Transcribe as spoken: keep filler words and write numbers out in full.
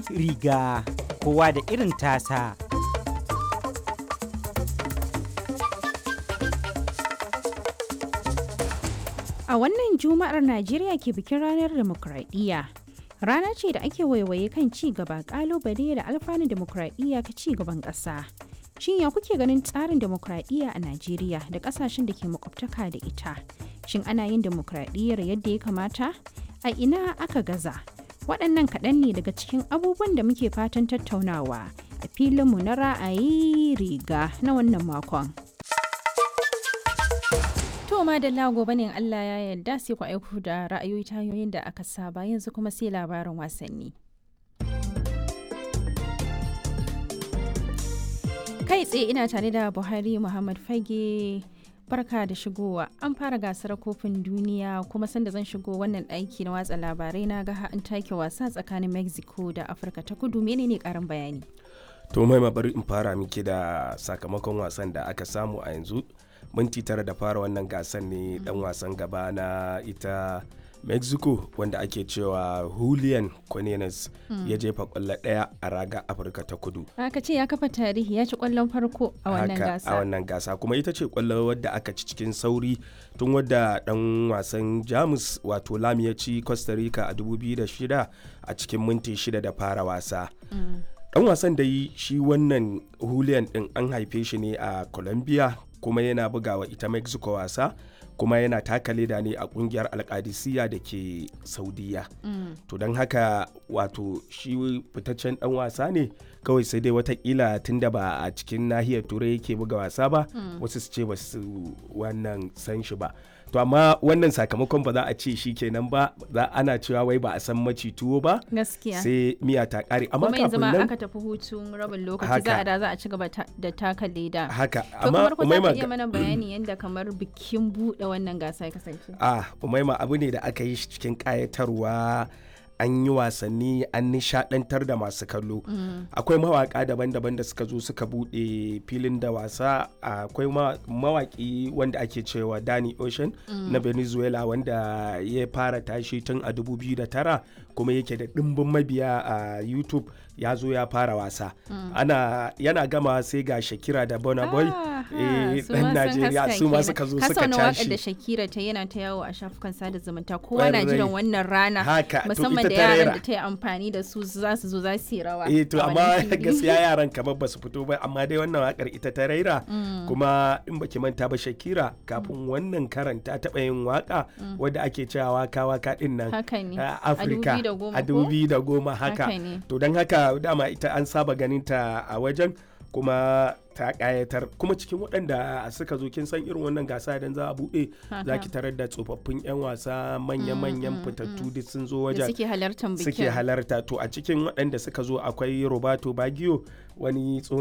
riga kowa da irin tasa. A wannan Juma'ar Najeriya ke bikin ranar demokradiyya. Rana ce da ake waiwaye kan ci gaba, kalubale da alfanun demokradiyya ka ci gaban ƙasa. Shin ya kuke ganin tsarin demokradiyya a Najeriya da ƙasashen da ke makwabtaka da ita? Shin ana yin demokradiyyar yadda ya kamata? A ina aka gaza? Waɗannan kaɗan ne daga cikin abubuwan da muke fatan tattaunawa a filinmu na ra'ayi riga na wannan makon. To ma da gobe ne Allah ya yarda sai ku aiko da ra'ayoyi ta hanyoyin da aka saba, yanzu kuma sai labarin wasanni. Kai tsaye ina tare da Buhari Muhammad Fage. Barka da shigowa. An fara gasar kofin duniya kuma sanda zan shigo wannan ɗaki na watsa labarai na ga an take wasa tsakanin Mexico da Afirka ta Kudu. Menene karin bayani? To mai bari in fara miki da sakamakon wasan da aka samu a yanzu. Minti tara da fara wannan gasan ne dan wasan gaba na ita Mexico wanda ake cewa Julian Quinones mm. ya jefa kwallo daya a raga Afirka ta Kudu. Aka ce ya kafa tarihi, ya ci kwallon farko a wannan gasa. A wannan gasa kuma ita ce kwallo wadda aka ci cikin sauri tun wadda dan wasan Jamus wato Lam ya ci Costa Rica a dubu biyu da shida a cikin minti shida da fara wasa. Mm. Dan wasan da yi shi wannan Julian din an haife shi ne a Colombia kuma yana bugawa ita Mexico wasa kuma yana taka leda ne a kungiyar Alkadisiya da ke Saudiya. Mm. To don haka wato shi fitaccen dan wasa ne, kawai sai dai watakila tunda ba a cikin nahiyar Turai yake buga wasa ba, mm. wasu su ce ba su wannan san shi ba. To amma wannan sakamakon ba za a ce shi kenan ba, za ana cewa wai ba a san maci tuwo ba. Gaskiya. Sai miya ta kare. Amma kuma yanzu kafin ma nan aka tafi hutun rabin lokaci za a da za a ci gaba da taka leda. Haka. To kamar ku za ka iya mana bayani yadda kamar bikin buɗe wannan gasa ya kasance. Ah, Umaima abu ne da aka yi shi cikin ƙayatarwa. An yi wasanni, an nishadantar da masu kallo. Mm. Akwai mawaka daban-daban da suka zo suka bude filin da wasa. Akwai mawaki wanda ake cewa Danny Ocean mm. na Venezuela wanda ya fara tashi tun a dubu biyu da tara kuma yake da dimbin mabiya a YouTube, ya zo ya fara wasa. Mm. Ana yana gama sai ga Shakira da Burna Boy eh dan Najeriya su ma suka zo suka tashi. Da Shakira ta yana ta yawo a shafukan sada zumunta, kowa na jiran wannan rana. Haka, musamman da yaran da ta yi amfani da su za su zo za su yi rawa. Eh to amma gaskiya yaran kamar ba su fito ba, amma dai wannan wakar ita ta raira. Mm. Kuma in baki manta ba Shakira kafin wannan karan ta taba yin waka mm. wadda ake cewa waka waka din nan a Afirka a dubu biyu da goma haka. To don haka dama ita an saba ganin ta a wajen kuma ta kayatar, kuma cikin waɗanda suka zo kin san irin wannan gasa idan za a buɗe za ki tarar da tsofaffin 'yan wasa manya-manyan fitattu duk sun zo wajen suke halarta bikin suke halarta. To a cikin waɗanda suka zo akwai Roberto Baggio, wani tsohon